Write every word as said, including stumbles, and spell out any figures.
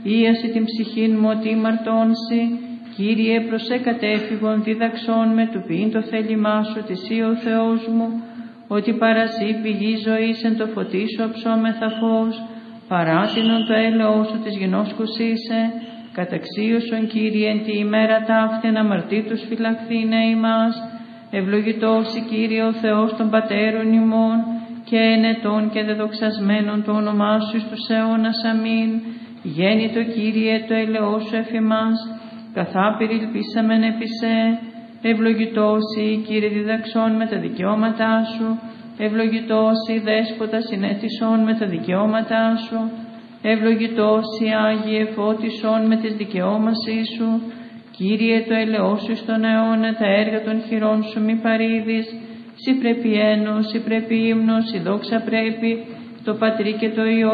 ίαση την ψυχήν μου ότι ημαρτώνσει. Κύριε, προσέ κατέφυγον δίδαξόν με του ποιήν το θέλημά σου της ή ο Θεός μου, ότι παρασύ πηγή ζωής εν το φωτί σου ψώμεθα φως, παράτηνον το έλεος σου της γενόσκους είσαι, καταξίωσον Κύριε εν τη ημέρα ταύτη εν αμαρτήτους φυλαχθήνε ημάς, ευλογητός η Κύριε ο Θεός των πατέρων ημών, και ενετών και δεδοξασμένων το όνομά σου εις τους αιώνας αμήν. Γέννητο Κύριε το έλεος σου εφ' εμάς, καθά περιλπίσαμεν επί σε. Ευλογητός η Κύριε διδαξών με τα δικαιώματά σου, ευλογητός η Δέσποτα συνέτησον με τα δικαιώματά σου, ευλογητός η Άγιε φώτισον με τις δικαιώμασή σου. Κύριε το έλεος σου στον αιώνα, τα έργα των χειρών σου μη παρήδεις, σοι πρέπει ένος, σοι πρέπει ύμνος, η δόξα πρέπει, το Πατρί και το Υιό